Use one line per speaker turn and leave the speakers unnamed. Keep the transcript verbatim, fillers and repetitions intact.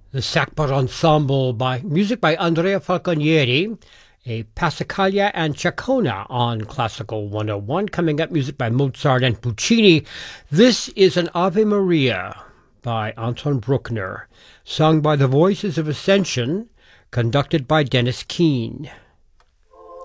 The Sackbut Ensemble by music by Andrea Falconieri, a Passacaglia and Ciccone on Classical one oh one. Coming up, music by Mozart and Puccini. This is an Ave Maria by Anton Bruckner, sung by the Voices of Ascension, conducted by Dennis Keane.